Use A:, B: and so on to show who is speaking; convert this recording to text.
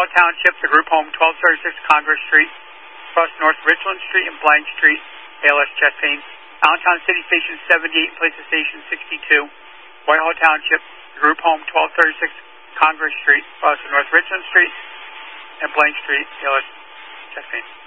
A: Township, the group home, 1236 Congress Street, across North Richland Street and Blank Street, ALS Champaign. Allentown City Station 78, Places Station 62. Whitehall Township, the group home, 1236 Congress Street, across North Richland Street and Blank Street, ALS Champaign.